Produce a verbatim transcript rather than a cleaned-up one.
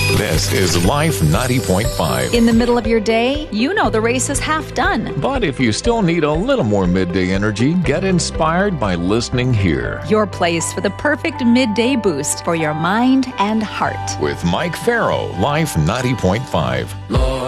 This is Life ninety point five. In the middle of your day, you know the race is half done. But if you still need a little more midday energy, get inspired by listening here. Your place for the perfect midday boost for your mind and heart. With Mike Farrow, Life ninety point five. Lord.